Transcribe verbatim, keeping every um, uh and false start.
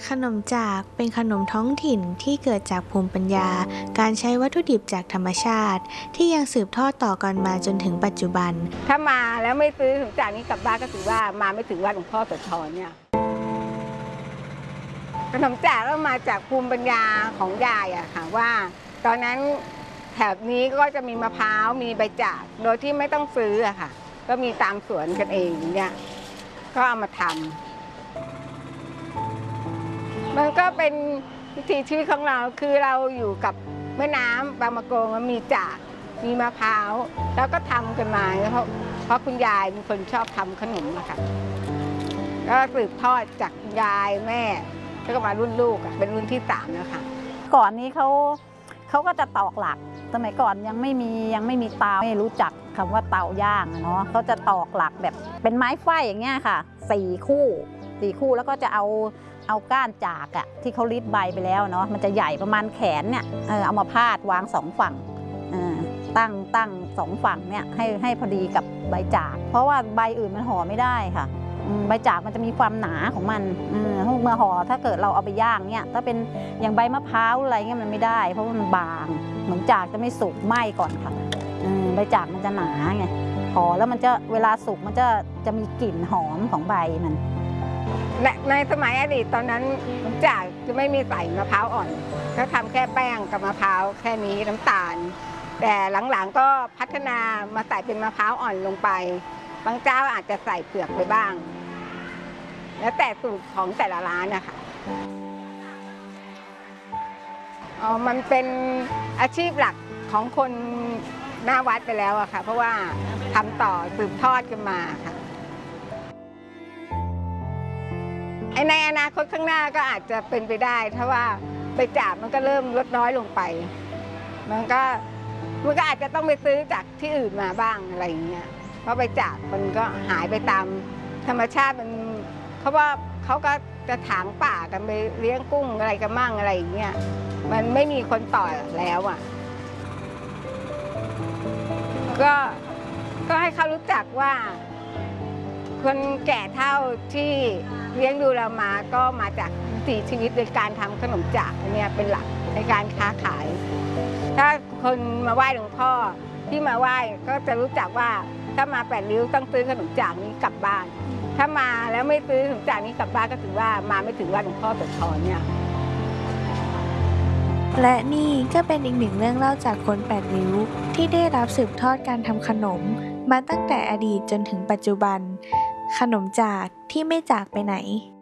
ขนมจากเป็นขนมท้องถิ่นที่เกิดจากภูมิปัญญาการใช้วัตถุดิบจากธรรมชาติที่ยังสืบทอดต่อกันมาจนถึงปัจจุบันถ้ามาแล้วไม่ซื้อขนมจากนี้กลับบ้านก็ถือว่ามาไม่ถึงวัดหลวงพ่อโสธรเนี่ยขนมจากก็มาจากภูมิปัญญาของยายอะค่ะว่าตอนนั้นแถบนี้ก็จะมีมะพร้าวมีใบจากโดยที่ไม่ต้องซื้ออะค่ะก็มีตามสวนกันเองเนี่ยก็เอามาทำมันก็เป็นวิถีชีวิตของเราคือเราอยู่กับแม่น้ำบางมะกงมันมีจากมีมะพร้าวแล้วก็ทำกันมาเพราะเพราะคุณยายเป็นคนชอบทำขนมอะค่ะก็สืบทอดจากยายแม่แล้วก็มารุ่นลูกเป็นรุ่นที่สามแล้วค่ะก่อนนี้เขาเขาก็จะตอกหลักสมัยก่อนยังไม่มียังไม่มีเตาไม่รู้จักคำว่าเตาย่างเนาะเขาจะตอกหลักแบบเป็นไม้ไฟอย่างเงี้ยค่ะสี่คู่สี่คู่แล้วก็จะเอาเอาก้านจากอะที่เขาลิดใบไปแล้วเนาะมันจะใหญ่ประมาณแขนเนี่ยเออเอามาพาดวางสองฝั่งตั้งตั้งสองฝั่งเนี่ยให้ให้พอดีกับใบจากเพราะว่าใบอื่นมันห่อไม่ได้ค่ะใบจากมันจะมีความหนาของมันเมื่อห่อถ้าเกิดเราเอาไปย่างเนี่ยถ้าเป็นอย่างใบมะพร้าวอะไรเงี้ยมันไม่ได้เพราะว่ามันบางเหมือนจากจะไม่สุกไหม้ก่อนค่ะใบจากมันจะหนาไงห่อแล้วมันจะเวลาสุกมันจะจะมีกลิ่นหอมของใบมันในสมัยอดีตตอนนั้นจากจะไม่มีใส่มะพร้าวอ่อนก็ทำแค่แป้งกับมะพร้าวแค่นี้น้ำตาลแต่หลังๆก็พัฒนามาใส่เป็นมะพร้าวอ่อนลงไปบางเจ้าอาจจะใส่เปลือกไปบ้างแล้วแต่สูตรของแต่ละร้านนะคะอ๋อมันเป็นอาชีพหลักของคนหน้าวัดไปแล้วอะค่ะเพราะว่าทำต่อสืบทอดกันมาค่ะในอนาคตข้างหน้าก็อาจจะเป็นไปได้ถ้าว่าใบจากมันก็เริ่มลดน้อยลงไปมันก็มันก็อาจจะต้องไปซื้อจากที่อื่นมาบ้างอะไรอย่างเงี้ยเพราะใบจากมันก็หายไปตามธรรมชาติมันเขาว่าเขาก็จะถางป่ากันไปเลี้ยงกุ้งอะไรกันมั่งอะไรอย่างเงี้ยมันไม่มีคนต่อแล้วอ่ะก็ก็ให้เขารู้จักว่าคนแก่เฒ่าที่เลี้ยงดูเรามาก็มาจากวิถีชีวิตโดยการทำขนมจากเนี่ยเป็นหลักในการค้าขายถ้าคนมาไหว้หลวงพ่อที่มาไหว้ก็จะรู้จักว่าถ้ามาแปดริ้วต้องซื้อขนมจากนี้กลับบ้านถ้ามาแล้วไม่ซื้อขนมจากนี้กลับบ้านก็ถือว่ามาไม่ถึงวัดหลวงพ่อโสธรเนี่ยและนี่ก็เป็นอีกหนึ่งเรื่องเล่าจากคนแปดริ้วที่ได้รับสืบทอดการทำขนมมาตั้งแต่อดีตจนถึงปัจจุบันขนมจากที่ไม่จากไปไหน